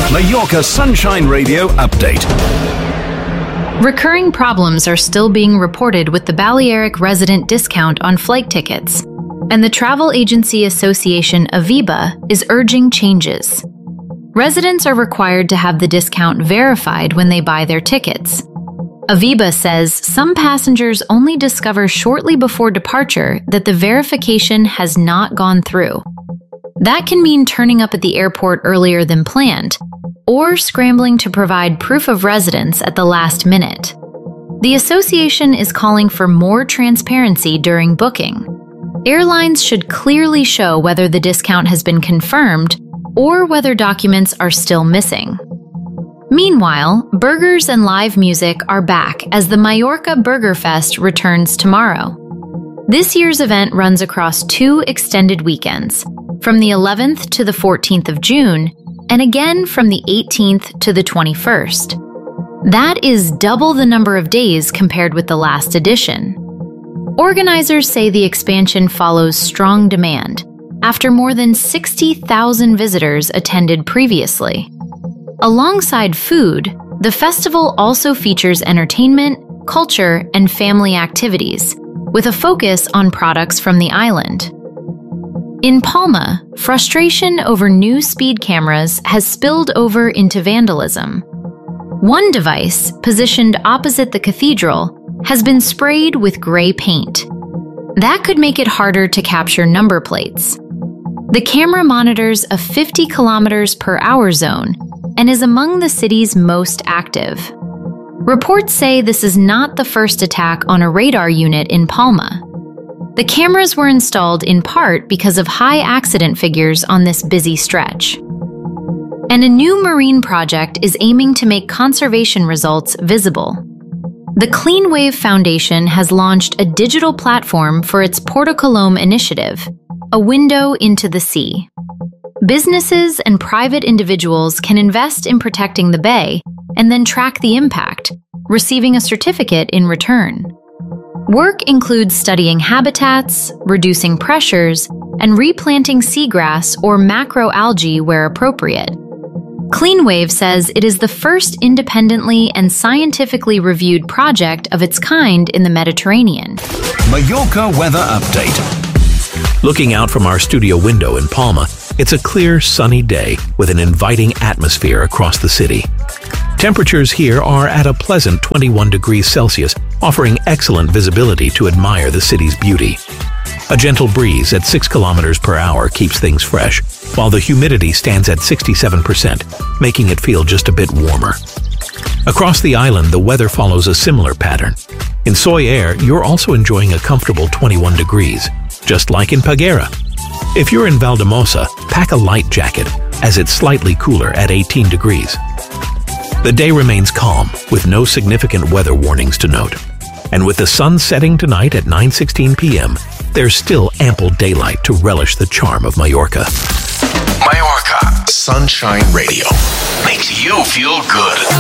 Mallorca Sunshine Radio update. Recurring problems are still being reported with the Balearic resident discount on flight tickets, and the travel agency association Aviva is urging changes. Residents are required to have the discount verified when they buy their tickets. Aviva says some passengers only discover shortly before departure that the verification has not gone through. That can mean turning up at the airport earlier than planned, or scrambling to provide proof of residence at the last minute. The association is calling for more transparency during booking. Airlines should clearly show whether the discount has been confirmed or whether documents are still missing. Meanwhile, burgers and live music are back as the Mallorca Burger Fest returns tomorrow. This year's event runs across 2 extended weekends, from the 11th to the 14th of June, and again from the 18th to the 21st. That is double the number of days compared with the last edition. Organizers say the expansion follows strong demand, after more than 60,000 visitors attended previously. Alongside food, the festival also features entertainment, culture, and family activities, with a focus on products from the island. In Palma, frustration over new speed cameras has spilled over into vandalism. One device, positioned opposite the cathedral, has been sprayed with gray paint. That could make it harder to capture number plates. The camera monitors a 50 km/h zone and is among the city's most active. Reports say this is not the first attack on a radar unit in Palma. The cameras were installed in part because of high accident figures on this busy stretch. And a new marine project is aiming to make conservation results visible. The Clean Wave Foundation has launched a digital platform for its Porto Colom initiative, a window into the sea. Businesses and private individuals can invest in protecting the bay and then track the impact, receiving a certificate in return. Work includes studying habitats, reducing pressures, and replanting seagrass or macroalgae where appropriate. CleanWave says it is the first independently and scientifically reviewed project of its kind in the Mediterranean. Mallorca weather update. Looking out from our studio window in Palma, it's a clear, sunny day with an inviting atmosphere across the city. Temperatures here are at a pleasant 21 degrees Celsius, offering excellent visibility to admire the city's beauty. A gentle breeze at 6 km/h keeps things fresh, while the humidity stands at 67%, making it feel just a bit warmer. Across the island, the weather follows a similar pattern. In Soy Air, you're also enjoying a comfortable 21 degrees, just like in Peguera. If you're in Valldemossa, pack a light jacket, as it's slightly cooler at 18 degrees. The day remains calm, with no significant weather warnings to note. And with the sun setting tonight at 9:16 p.m., there's still ample daylight to relish the charm of Mallorca. Mallorca Sunshine Radio makes you feel good.